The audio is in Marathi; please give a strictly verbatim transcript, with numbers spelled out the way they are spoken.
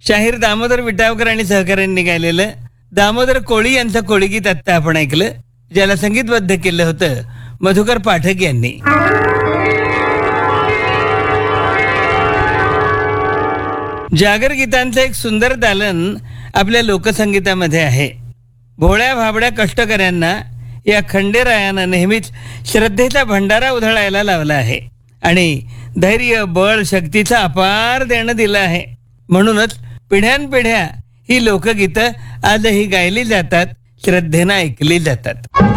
शाहीर दामोदर विटावकर आणि सहकाऱ्यांनी गायलेलं दामोदर कोळी यांचं कोळीगीत आत्ता आपण ऐकलं, ज्याला संगीतबद्ध केलं होतं मधुकर पाठक यांनी. जागर गीतांचं एक सुंदर दालन आपल्या लोकसंगीतामध्ये आहे. भोळ्या भाबड्या कष्टकऱ्यांना या खंडेरायानं नेहमीच श्रद्धेचा भंडारा उधळायला लावला आहे आणि धैर्य, बळ, शक्तीचा अपार देणं दिलं आहे. म्हणूनच पिढ्यानपिढ्या ही लोकगीतं आजही गायली जातात, श्रद्धेनं ऐकली जातात.